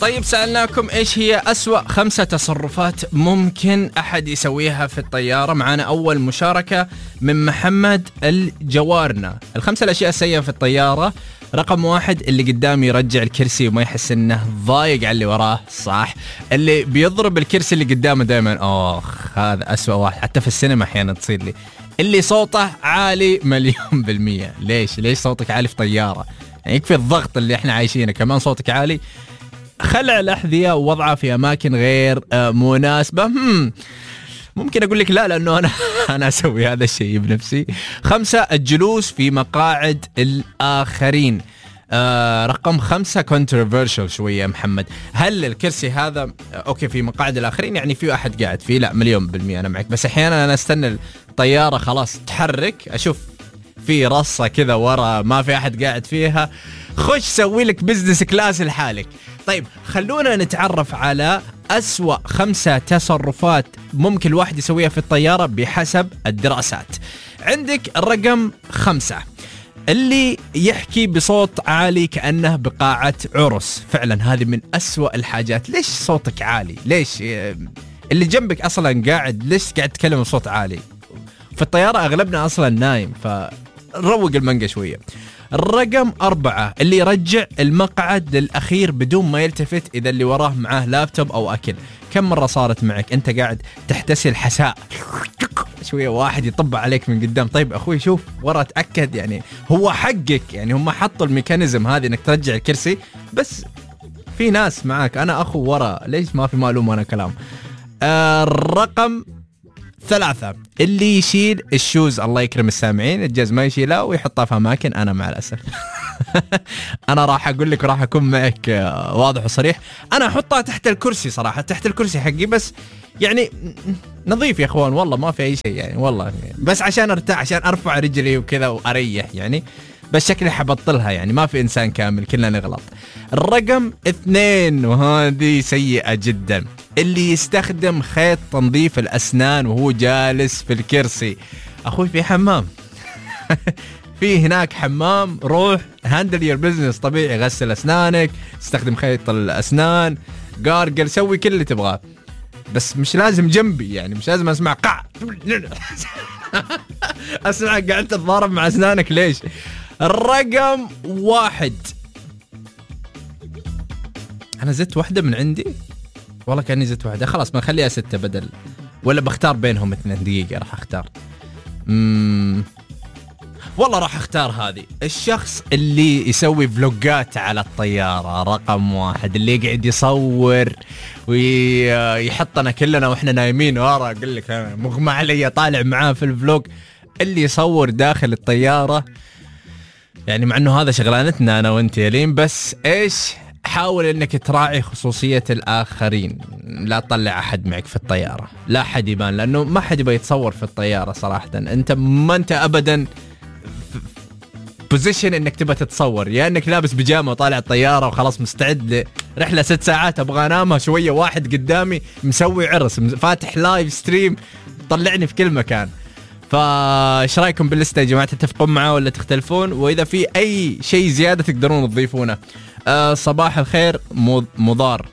طيب سألناكم إيش هي أسوأ 5 تصرفات ممكن أحد يسويها في الطيارة. معنا أول مشاركة من محمد الجوارنا. ال5 الأشياء السيئة في الطيارة. رقم 1 اللي قدامي يرجع الكرسي وما يحس إنه ضايق على اللي وراه. صح. اللي بيضرب الكرسي اللي قدامه دائما. هذا أسوأ واحد. حتى في السينما أحيانا تصير لي. اللي صوته عالي 1,000,000%. ليش صوتك عالي في طيارة؟ يعني يكفي الضغط اللي احنا عايشينه، كمان صوتك عالي. خلع الأحذية ووضعها في أماكن غير مناسبة. ممكن أقول لك لا، لأنه أنا أسوي هذا الشيء بنفسي. 5 الجلوس في مقاعد الآخرين. رقم 5 controversial شوية محمد. هل الكرسي هذا أوكي في مقاعد الآخرين يعني في أحد قاعد فيه؟ لا 1,000,000% أنا معك. بس أحيانا أنا أستنى الطيارة خلاص تحرك، أشوف في رصة كذا ورا ما في أحد قاعد فيها، خش سوي لك بزنس كلاس لحالك. طيب خلونا نتعرف على أسوأ 5 تصرفات ممكن الواحد يسويها في الطيارة بحسب الدراسات. عندك الرقم 5 اللي يحكي بصوت عالي كأنه بقاعة عرس. فعلا هذه من أسوأ الحاجات. ليش صوتك عالي؟ ليش اللي جنبك أصلا قاعد، ليش قاعد تتكلم بصوت عالي؟ في الطيارة أغلبنا أصلا نايم، فروق المنقى شوية. الرقم 4 اللي يرجع المقعد للأخير بدون ما يلتفت إذا اللي وراه معاه لابتوب أو أكل. كم مرة صارت معك أنت قاعد تحتسي الحساء شوية واحد يطبع عليك من قدام؟ طيب أخوي شوف ورا تأكد، يعني هو حقك، يعني هم حطوا الميكانيزم هذه إنك ترجع الكرسي، بس في ناس معك. أنا أخو ورا، ليش ما في معلوم وأنا كلام. الرقم 3 اللي يشيل الشوز، الله يكرم السامعين، الجاز ما يشيلها ويحطها في أماكن. أنا مع الأسف أنا راح أقول لك، راح أكون معك واضح وصريح، أنا أحطها تحت الكرسي صراحة، تحت الكرسي حقي، بس يعني نظيف يا أخوان والله، ما في أي شيء يعني والله، بس عشان أرتاح، عشان أرفع رجلي وكذا وأريح يعني، بس شكلي حبطلها يعني، ما في إنسان كامل، كلنا نغلط. الرقم 2 وهذه سيئة جدا، اللي يستخدم خيط تنظيف الأسنان وهو جالس في الكرسي. أخوي في حمام في هناك حمام، روح هاندل يور بزنس طبيعي، غسل أسنانك، استخدم خيط الأسنان، قارقل، سوي كل اللي تبغاه، بس مش لازم جنبي يعني، مش لازم أسمع قع أسمع قاعد تتضارب مع أسنانك ليش. الرقم 1 أنا زدت واحدة من عندي والله، كأني زدت واحدة، خلاص ما نخليها 6 بدل، ولا بختار بينهم 2 دقيقة راح أختار. والله راح أختار هذه. الشخص اللي يسوي فلوجات على الطيارة، رقم 1، اللي يقعد يصور ويحطنا كلنا وإحنا نايمين ورا، أقول لك أنا مغمى علي طالع معاه في الفلوج، اللي يصور داخل الطيارة، يعني مع أنه هذا شغلانتنا أنا وأنت يا لين، بس إيش، حاول انك تراعي خصوصية الاخرين، لا تطلع احد معك في الطيارة، لا احد يبان، لانه ما حد يبغى يتصور في الطيارة صراحة. انت ما انت ابدا بوزيشن انك تبغى تتصور، يا انك لابس بيجامة وطالع الطيارة وخلاص مستعد لرحلة 6 ساعات ابغى انامها شوية، واحد قدامي مسوي عرس فاتح لايف ستريم طلعني في كل مكان. فايش رايكم باللستة يا جماعة؟ تتفقون معاه ولا تختلفون؟ واذا في اي شيء زيادة تقدرون تضيفونه. صباح الخير مضار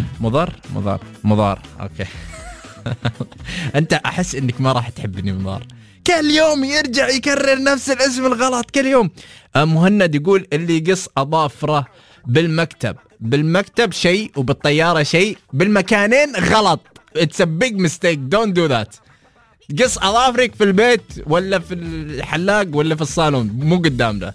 اوكي انت احس انك ما راح تحبني مضار، كل يوم يرجع يكرر نفس الاسم الغلط كل يوم. مهند يقول اللي يقص اظافره بالمكتب شيء وبالطيارة شيء، بالمكانين غلط. It's a big mistake, don't do that. قص اظافرك في البيت ولا في الحلاق ولا في الصالون، مو قدام ده.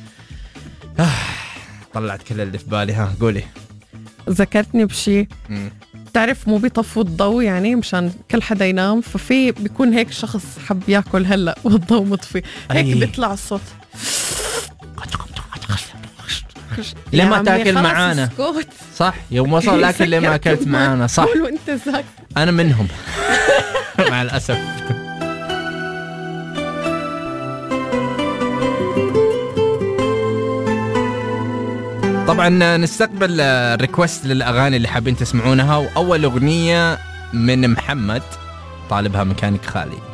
طلعت كل اللي في بالي. ها قولي. ذكرتني بشي، تعرف مو بيطفوا الضوء يعني مشان كل حدا ينام، ففي بيكون هيك شخص حب ياكل هلا والضوء مطفي، هيك بيطلع الصوت. ليه ما تاكل معانا؟ صح، يوم وصل الاكل ليه ما اكلت معانا؟ صح، وانت زاك. انا منهم مع الاسف. طبعا نستقبل ريكوست للأغاني اللي حابين تسمعونها، وأول أغنية من محمد طالبها مكانك خالي.